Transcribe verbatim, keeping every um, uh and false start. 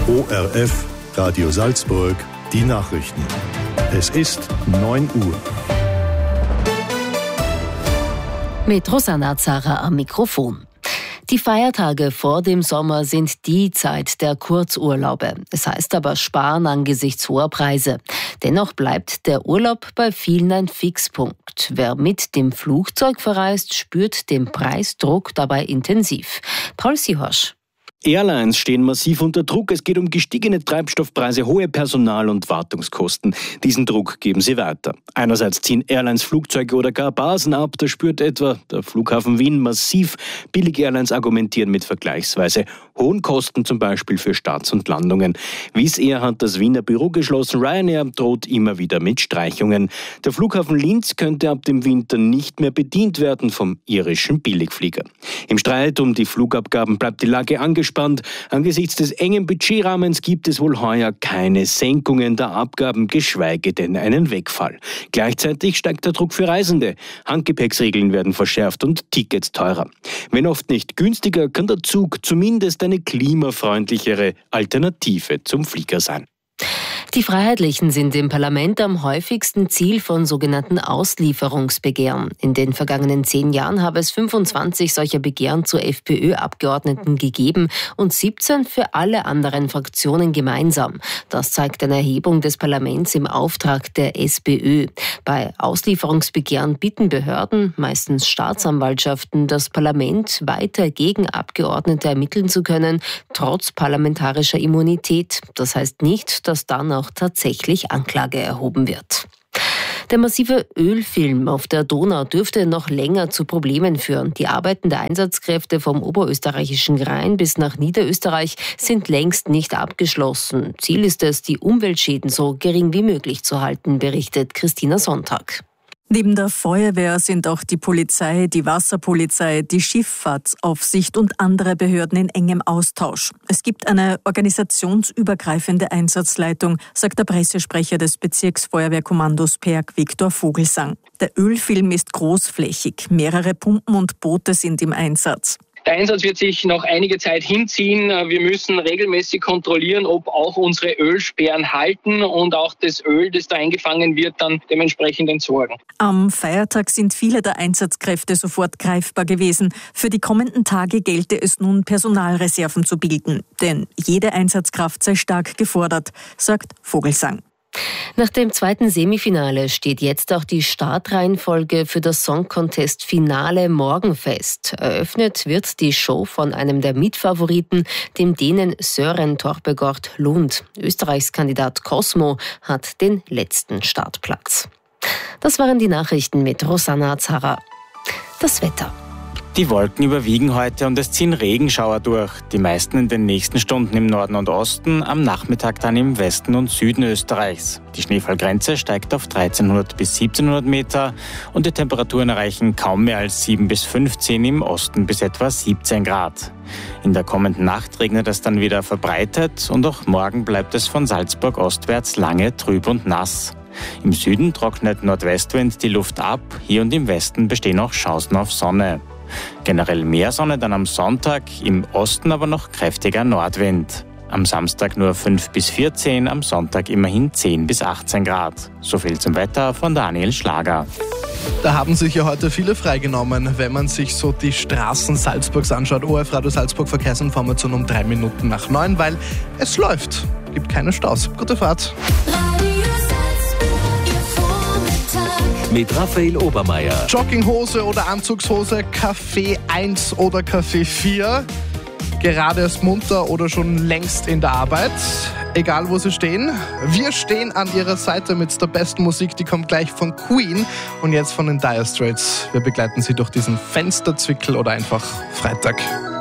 O R F, Radio Salzburg, die Nachrichten. Es ist neun Uhr. Mit Rosanna Zara am Mikrofon. Die Feiertage vor dem Sommer sind die Zeit der Kurzurlaube. Es heißt aber sparen angesichts hoher Preise. Dennoch bleibt der Urlaub bei vielen ein Fixpunkt. Wer mit dem Flugzeug verreist, spürt den Preisdruck dabei intensiv. Paul Sihorsch. Airlines stehen massiv unter Druck. Es geht um gestiegene Treibstoffpreise, hohe Personal- und Wartungskosten. Diesen Druck geben sie weiter. Einerseits ziehen Airlines Flugzeuge oder gar Basen ab. Da spürt etwa der Flughafen Wien massiv. Billige Airlines argumentieren mit vergleichsweise hohen Kosten, zum Beispiel für Starts und Landungen. Wizz Air hat das Wiener Büro geschlossen. Ryanair droht immer wieder mit Streichungen. Der Flughafen Linz könnte ab dem Winter nicht mehr bedient werden vom irischen Billigflieger. Im Streit um die Flugabgaben bleibt die Lage angespannt. Angesichts des engen Budgetrahmens gibt es wohl heuer keine Senkungen der Abgaben, geschweige denn einen Wegfall. Gleichzeitig steigt der Druck für Reisende. Handgepäcksregeln werden verschärft und Tickets teurer. Wenn oft nicht günstiger, kann der Zug zumindest eine klimafreundlichere Alternative zum Flieger sein. Die Freiheitlichen sind im Parlament am häufigsten Ziel von sogenannten Auslieferungsbegehren. In den vergangenen zehn Jahren habe es fünfundzwanzig solcher Begehren zu FPÖ-Abgeordneten gegeben und siebzehn für alle anderen Fraktionen gemeinsam. Das zeigt eine Erhebung des Parlaments im Auftrag der SPÖ. Bei Auslieferungsbegehren bitten Behörden, meistens Staatsanwaltschaften, das Parlament weiter gegen Abgeordnete ermitteln zu können, trotz parlamentarischer Immunität. Das heißt nicht, dass dann auch tatsächlich Anklage erhoben wird. Der massive Ölfilm auf der Donau dürfte noch länger zu Problemen führen. Die Arbeiten der Einsatzkräfte vom oberösterreichischen Rhein bis nach Niederösterreich sind längst nicht abgeschlossen. Ziel ist es, die Umweltschäden so gering wie möglich zu halten, berichtet Christina Sonntag. Neben der Feuerwehr sind auch die Polizei, die Wasserpolizei, die Schifffahrtsaufsicht und andere Behörden in engem Austausch. Es gibt eine organisationsübergreifende Einsatzleitung, sagt der Pressesprecher des Bezirksfeuerwehrkommandos Perg, Viktor Vogelsang. Der Ölfilm ist großflächig, mehrere Pumpen und Boote sind im Einsatz. Der Einsatz wird sich noch einige Zeit hinziehen. Wir müssen regelmäßig kontrollieren, ob auch unsere Ölsperren halten und auch das Öl, das da eingefangen wird, dann dementsprechend entsorgen. Am Feiertag sind viele der Einsatzkräfte sofort greifbar gewesen. Für die kommenden Tage gelte es nun, Personalreserven zu bilden. Denn jede Einsatzkraft sei stark gefordert, sagt Vogelsang. Nach dem zweiten Semifinale steht jetzt auch die Startreihenfolge für das Song Contest Finale morgen fest. Eröffnet wird die Show von einem der Mitfavoriten, dem Dänen Søren Torpegård Lund. Österreichs Kandidat Cosmo hat den letzten Startplatz. Das waren die Nachrichten mit Rosanna Zara. Das Wetter. Die Wolken überwiegen heute und es ziehen Regenschauer durch. Die meisten in den nächsten Stunden im Norden und Osten, am Nachmittag dann im Westen und Süden Österreichs. Die Schneefallgrenze steigt auf dreizehnhundert bis siebzehnhundert Meter und die Temperaturen erreichen kaum mehr als sieben bis fünfzehn, im Osten bis etwa siebzehn Grad. In der kommenden Nacht regnet es dann wieder verbreitet und auch morgen bleibt es von Salzburg ostwärts lange trüb und nass. Im Süden trocknet Nordwestwind die Luft ab, hier und im Westen bestehen auch Chancen auf Sonne. Generell mehr Sonne dann am Sonntag, im Osten aber noch kräftiger Nordwind. Am Samstag nur fünf bis vierzehn, am Sonntag immerhin zehn bis achtzehn Grad. So viel zum Wetter von Daniel Schlager. Da haben sich ja heute viele freigenommen, wenn man sich so die Straßen Salzburgs anschaut. O R F Radio Salzburg Verkehrsinformation um drei Minuten nach neun, weil es läuft. Gibt keine Staus. Gute Fahrt. Mit Raphael Obermeier. Jogginghose oder Anzugshose, Kaffee eins oder Kaffee vier. Gerade erst munter oder schon längst in der Arbeit. Egal wo Sie stehen. Wir stehen an Ihrer Seite mit der besten Musik. Die kommt gleich von Queen und jetzt von den Dire Straits. Wir begleiten Sie durch diesen Fensterzwickel oder einfach Freitag.